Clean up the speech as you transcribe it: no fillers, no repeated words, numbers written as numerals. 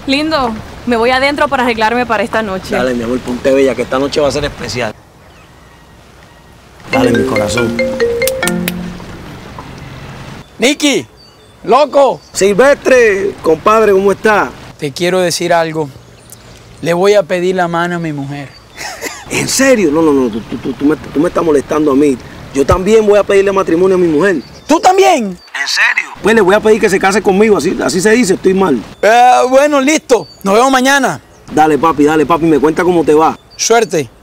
Lindo, me voy adentro para arreglarme para esta noche. Dale, mi amor, ponte bella, que esta noche va a ser especial. Dale, mi corazón. Nicky, loco. Silvestre, compadre, ¿cómo está? Te quiero decir algo. Le voy a pedir la mano a mi mujer. ¿En serio? No, tú me estás molestando a mí. Yo también voy a pedirle matrimonio a mi mujer. ¿Tú también? ¿En serio? Pues le voy a pedir que se case conmigo, así se dice, estoy mal. Bueno, listo. Nos vemos mañana. Dale, papi, me cuenta cómo te va. Suerte.